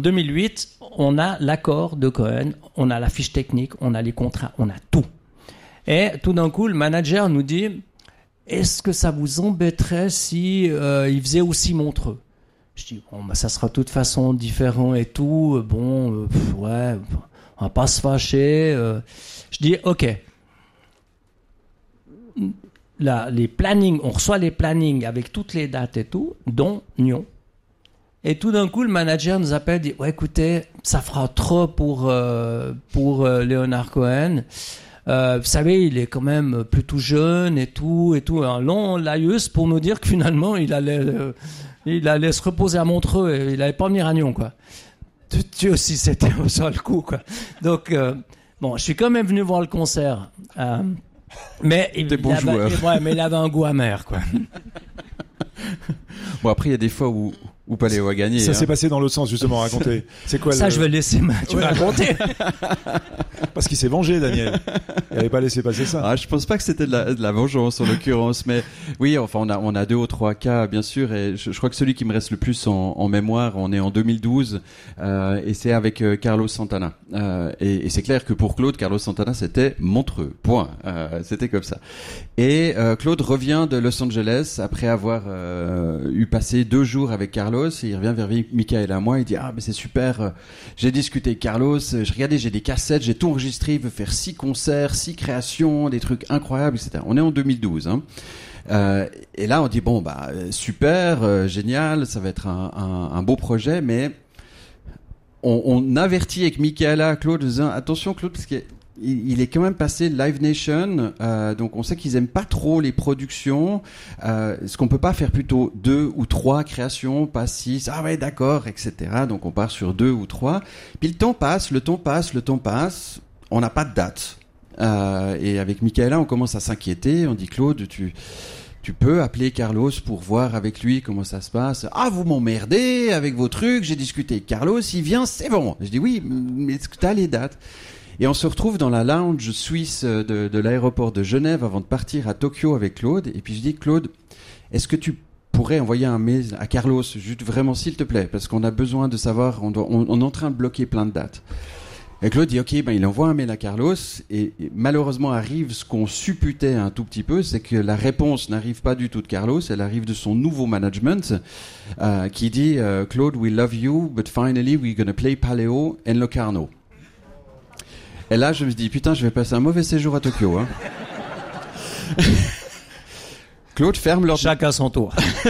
2008, on a l'accord de Cohen, on a la fiche technique, on a les contrats, on a tout. Et tout d'un coup, le manager nous dit, est-ce que ça vous embêterait si il faisait aussi Montreux? Je dis, bon, bah, ça sera de toute façon différent et tout. Bon, ouais, on va pas se fâcher. Je dis, ok. Là, les plannings, on reçoit les plannings avec toutes les dates et tout, dont Nyon. Et tout d'un coup, le manager nous appelle, dit, ouais, écoutez, ça fera trop pour Leonard Cohen. Vous savez, il est quand même plutôt jeune et tout. Un long laïus pour nous dire que finalement, il allait se reposer à Montreux et il allait pas venir à Nyon, quoi. Dieu aussi, c'était au seul coup, quoi. Donc, bon, je suis quand même venu voir le concert. Mais il avait un goût amer, quoi. Bon, après, il y a des fois où Paléo a gagné. Ça s'est passé dans l'autre sens, justement, raconter. C'est quoi ça, je vais laisser tu raconter. Parce qu'il s'est vengé, Daniel. Il n'avait pas laissé passer ça. Ah, je pense pas que c'était de la vengeance, en l'occurrence. Mais oui, enfin, on a 2 ou 3 cas, bien sûr. Et je crois que celui qui me reste le plus en mémoire, on est en 2012. Et c'est avec Carlos Santana. Et c'est clair que pour Claude, Carlos Santana, c'était Montreux. Point. C'était comme ça. Et Claude revient de Los Angeles après avoir eu passé 2 jours avec Carlos. Et il revient vers Michael à moi. Il dit, ah, mais c'est super. J'ai discuté avec Carlos. Regardez, j'ai des cassettes, j'ai tout enregistré. Il veut faire 6 concerts, 6 créations, des trucs incroyables, etc. On est en 2012. Et là, on dit, bon, bah, super, génial. Ça va être un beau projet. Mais on avertit avec Michaela, Claude, en disant, attention, Claude, parce que il est quand même passé Live Nation, donc on sait qu'ils aiment pas trop les productions. Est-ce qu'on peut pas faire plutôt 2 ou 3 créations, pas 6? Ah ouais, d'accord, etc. Donc on part sur 2 ou 3. Puis le temps passe. On n'a pas de date. Et avec Michaela, on commence à s'inquiéter. On dit, Claude, tu peux appeler Carlos pour voir avec lui comment ça se passe. Ah, vous m'emmerdez avec vos trucs. J'ai discuté avec Carlos, il vient, c'est bon. Je dis oui, mais est-ce que t'as les dates? Et on se retrouve dans la lounge suisse de l'aéroport de Genève avant de partir à Tokyo avec Claude. Et puis je dis, Claude, est-ce que tu pourrais envoyer un mail à Carlos, juste vraiment s'il te plaît, parce qu'on a besoin de savoir, on est en train de bloquer plein de dates. Et Claude dit, ok, il envoie un mail à Carlos, et malheureusement arrive ce qu'on supputait un tout petit peu, c'est que la réponse n'arrive pas du tout de Carlos, elle arrive de son nouveau management, qui dit, Claude, we love you, but finally we're gonna play Paléo and Locarno. Et là, je me dis, putain, je vais passer un mauvais séjour à Tokyo, hein. Claude ferme l'ordinateur. Chacun son tour.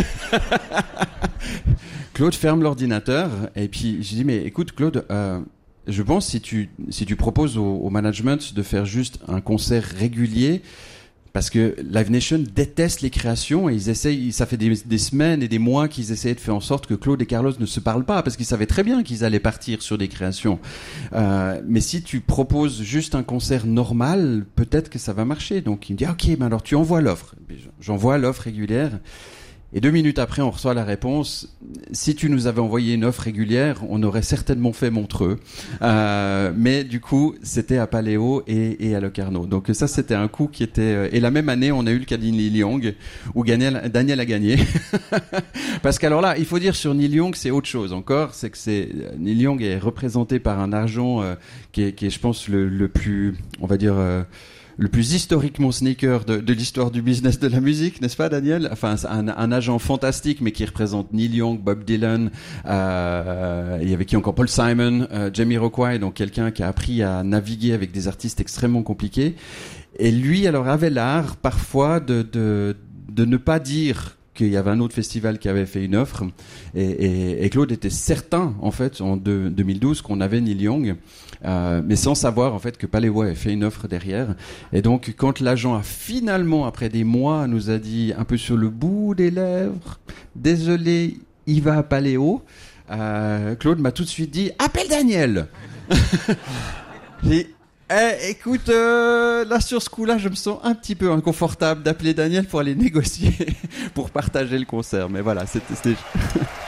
Claude ferme l'ordinateur, et puis je dis, mais écoute, Claude, je pense si tu proposes au management de faire juste un concert régulier, parce que Live Nation déteste les créations et ils essayent, ça fait des semaines et des mois qu'ils essayaient de faire en sorte que Claude et Carlos ne se parlent pas, parce qu'ils savaient très bien qu'ils allaient partir sur des créations. Mais si tu proposes juste un concert normal, peut-être que ça va marcher. Donc il me dit, ok, mais alors tu envoies l'offre. J'envoie l'offre régulière. Et 2 minutes après, on reçoit la réponse. Si tu nous avais envoyé une offre régulière, on aurait certainement fait Montreux. Mais du coup, c'était à Paléo et à Locarno. Donc ça, c'était un coup qui était... Et la même année, on a eu le cas de Neil Young, où Daniel a gagné. Parce qu'alors là, il faut dire sur Neil Young, c'est autre chose encore. C'est que Neil Young est représenté par un argent qui est, je pense, le plus, on va dire... le plus historiquement sneaker de l'histoire du business de la musique, n'est-ce pas, Daniel? Enfin, un agent fantastique, mais qui représente Neil Young, Bob Dylan, il y avait qui encore? Paul Simon, Jamiroquai, donc quelqu'un qui a appris à naviguer avec des artistes extrêmement compliqués. Et lui, alors, avait l'art, parfois, de ne pas dire qu'il y avait un autre festival qui avait fait une offre, et Claude était certain, en fait, en 2012, qu'on avait Neil Young, mais sans savoir, en fait, que Paléo avait fait une offre derrière. Et donc, quand l'agent a finalement, après des mois, nous a dit, un peu sur le bout des lèvres, désolé, il va à Paléo, Claude m'a tout de suite dit, appelle Daniel. Écoute, là sur ce coup-là, je me sens un petit peu inconfortable d'appeler Daniel pour aller négocier, pour partager le concert. Mais voilà, c'était...